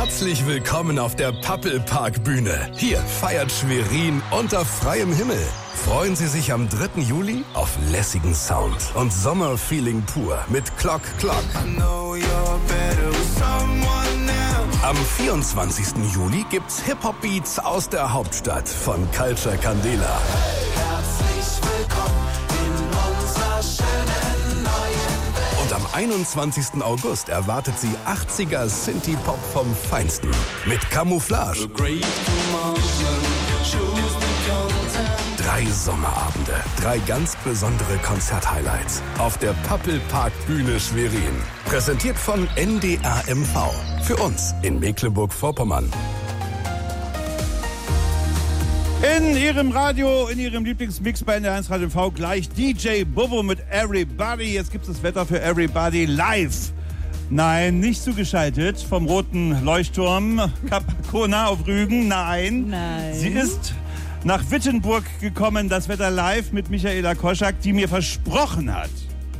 Herzlich willkommen auf der Pappelpark-Bühne. Hier feiert Schwerin unter freiem Himmel. Freuen Sie sich am 3. Juli auf lässigen Sound und Sommerfeeling pur mit Clock Clock. Am 24. Juli gibt's Hip-Hop-Beats aus der Hauptstadt von Culture Candela. Herzlich willkommen in unserer schönen neuen Welt. Und am 21. August erwartet Sie 80er Synthie-Pop vom Feinsten mit Camouflage. 3 Sommerabende, 3 ganz besondere Konzerthighlights auf der Pappelpark-Bühne Schwerin. Präsentiert von NDAMV. Für uns in Mecklenburg-Vorpommern. In Ihrem Radio, in Ihrem Lieblingsmix bei NDR1 Radio TV gleich DJ Bobo mit Everybody. Jetzt gibt es das Wetter für Everybody live. Nein, nicht zugeschaltet vom roten Leuchtturm Capacona auf Rügen. Nein. Sie ist nach Wittenburg gekommen, das Wetter live mit Michaela Koschak, die mir versprochen hat,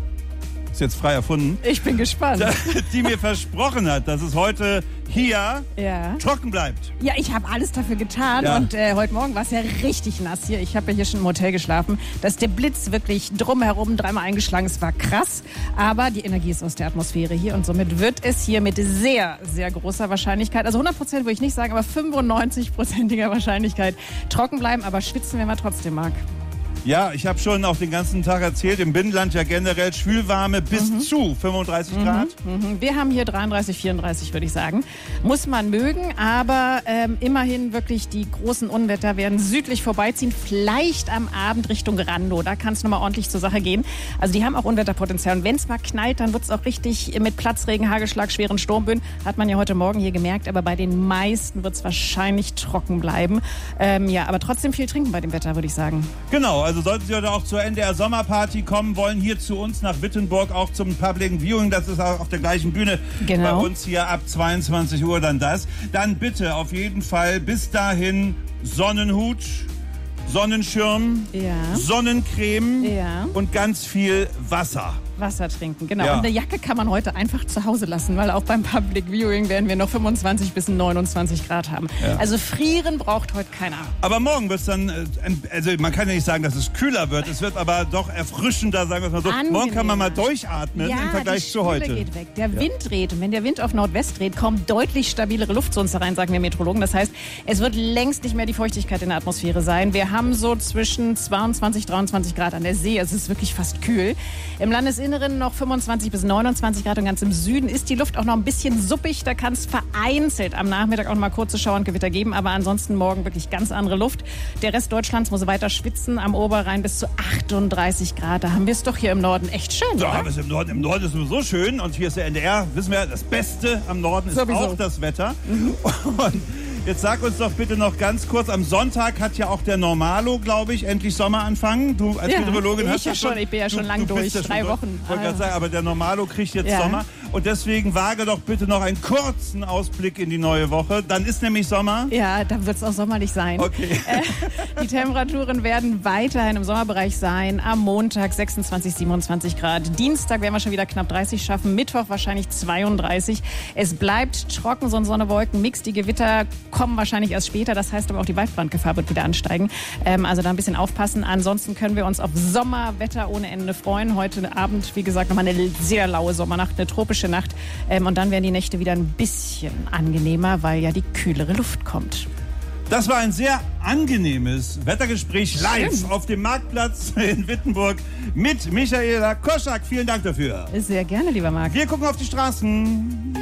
ist jetzt frei erfunden. Ich bin gespannt. Die mir versprochen hat, dass es heute hier trocken bleibt. Ja, ich habe alles dafür getan und heute Morgen war es ja richtig nass hier. Ich habe ja hier schon im Hotel geschlafen. Da ist der Blitz wirklich drumherum 3-mal eingeschlagen. Es war krass, aber die Energie ist aus der Atmosphäre hier und somit wird es hier mit sehr, sehr großer Wahrscheinlichkeit, also 100% würde ich nicht sagen, aber 95%iger Wahrscheinlichkeit trocken bleiben, aber schwitzen werden wir trotzdem, Marc. Ja, ich habe schon auch den ganzen Tag erzählt, im Binnenland ja generell schwülwarme bis zu 35 Grad. Wir haben hier 33, 34, würde ich sagen. Muss man mögen, aber immerhin wirklich die großen Unwetter werden südlich vorbeiziehen. Vielleicht am Abend Richtung Randow, da kann es nochmal ordentlich zur Sache gehen. Also die haben auch Unwetterpotenzial. Und wenn es mal knallt, dann wird es auch richtig mit Platzregen, Hagelschlag, schweren Sturmböen. Hat man ja heute Morgen hier gemerkt, aber bei den meisten wird es wahrscheinlich trocken bleiben. Aber trotzdem viel trinken bei dem Wetter, würde ich sagen. Genau, also sollten Sie heute auch zur NDR Sommerparty kommen wollen, hier zu uns nach Wittenburg, auch zum Public Viewing, das ist auch auf der gleichen Bühne bei uns hier ab 22 Uhr dann bitte auf jeden Fall bis dahin Sonnenhut, Sonnenschirm, Sonnencreme und ganz viel Wasser. Wasser trinken, genau. Ja. Und eine Jacke kann man heute einfach zu Hause lassen, weil auch beim Public Viewing werden wir noch 25 bis 29 Grad haben. Ja. Also frieren braucht heute keiner. Aber morgen wird es dann, also man kann ja nicht sagen, dass es kühler wird, es wird aber doch erfrischender, sagen wir es mal so. Angenehmer. Morgen kann man mal durchatmen im Vergleich zu heute. Geht weg. Der Wind dreht und wenn der Wind auf Nordwest dreht, kommt deutlich stabilere Luft zu uns herein, sagen wir Meteorologen. Das heißt, es wird längst nicht mehr die Feuchtigkeit in der Atmosphäre sein. Wir haben so zwischen 22, 23 Grad an der See, also es ist wirklich fast kühl. Im Landesinneren noch 25 bis 29 Grad und ganz im Süden ist die Luft auch noch ein bisschen suppig. Da kann es vereinzelt am Nachmittag auch noch mal kurze Schauer und Gewitter geben, aber ansonsten morgen wirklich ganz andere Luft. Der Rest Deutschlands muss weiter schwitzen, am Oberrhein bis zu 38 Grad. Da haben wir es doch hier im Norden echt schön, Da oder? haben wir es im Norden. Im Norden ist es so schön und hier ist der NDR, wissen wir, das Beste am Norden ist auch das Wetter. Und jetzt sag uns doch bitte noch ganz kurz, am Sonntag hat ja auch der Normalo, glaube ich, endlich Sommer anfangen. Du als Meteorologin hast ja schon. Ich bin ja schon lang durch, 3 Wochen. Ich wollte gerade sagen, aber der Normalo kriegt jetzt Sommer. Und deswegen wage doch bitte noch einen kurzen Ausblick in die neue Woche. Dann ist nämlich Sommer. Ja, da wird es auch sommerlich sein. Okay. Die Temperaturen werden weiterhin im Sommerbereich sein. Am Montag 26, 27 Grad. Dienstag werden wir schon wieder knapp 30 schaffen. Mittwoch wahrscheinlich 32. Es bleibt trocken, so ein Sonne-Wolken-Mix. Die Gewitter kommen wahrscheinlich erst später. Das heißt aber auch, die Waldbrandgefahr wird wieder ansteigen. Also da ein bisschen aufpassen. Ansonsten können wir uns auf Sommerwetter ohne Ende freuen. Heute Abend, wie gesagt, nochmal eine sehr laue Sommernacht, eine tropische Nacht. Und dann werden die Nächte wieder ein bisschen angenehmer, weil ja die kühlere Luft kommt. Das war ein sehr angenehmes Wettergespräch live auf dem Marktplatz in Wittenburg mit Michaela Koschak. Vielen Dank dafür. Sehr gerne, lieber Marc. Wir gucken auf die Straßen.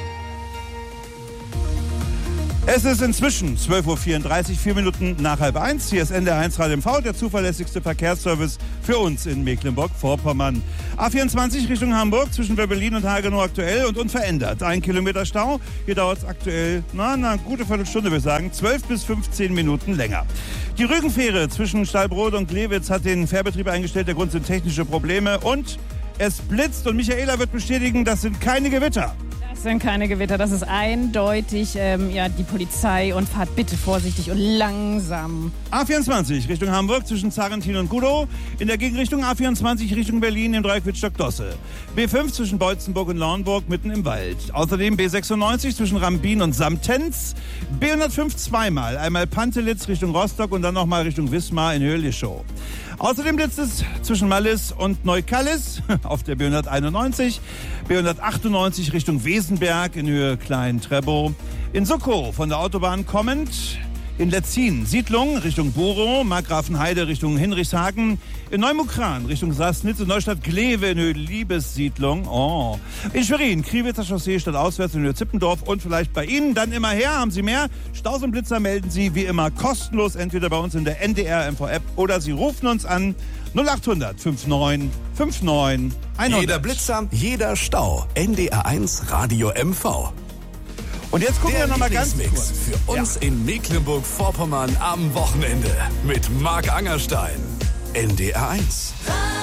Es ist inzwischen 12.34 Uhr, 4 Minuten nach 12:30. Hier ist NDR1 Radio MV, der zuverlässigste Verkehrsservice für uns in Mecklenburg-Vorpommern. A24 Richtung Hamburg, zwischen Berlin und Hagenow aktuell und unverändert. 1 Kilometer Stau. Hier dauert es aktuell, eine gute Viertelstunde, würde ich sagen. 12 bis 15 Minuten länger. Die Rügenfähre zwischen Stallbrod und Glewitz hat den Fährbetrieb eingestellt. Der Grund sind technische Probleme und es blitzt. Und Michaela wird bestätigen, das sind keine Gewitter. Das sind keine Gewitter, das ist eindeutig die Polizei und fahrt bitte vorsichtig und langsam. A24 Richtung Hamburg zwischen Zarentin und Gudow. In der Gegenrichtung A24 Richtung Berlin im Dreieck Wittstock-Dosse. B5 zwischen Beutzenburg und Lauenburg mitten im Wald. Außerdem B96 zwischen Rambin und Samtenz. B105 zweimal. Einmal Pantelitz Richtung Rostock und dann nochmal Richtung Wismar in Höhe Lischow. Außerdem blitzt es zwischen Mallis und Neukallis auf der B191, B198 Richtung Wesenberg in Höhe Klein-Trebow, in Suckow von der Autobahn kommend, in Letzin Siedlung Richtung Borow, Markgrafenheide Richtung Hinrichshagen, in Neumukran Richtung Sassnitz und Neustadt-Glewe in Höhe Liebessiedlung, in Schwerin, Kriwitzer Chaussee stadtauswärts in Höhe Zippendorf und vielleicht bei Ihnen dann immer her, haben Sie mehr? Staus und Blitzer melden Sie wie immer kostenlos, entweder bei uns in der NDR MV-App oder Sie rufen uns an 0800 59 59 100. Jeder Blitzer, jeder Stau. NDR1 Radio MV. Und jetzt gucken wir nochmal ganz Lieblingsmix kurz. für uns in Mecklenburg-Vorpommern am Wochenende mit Marc Angerstein. NDR1.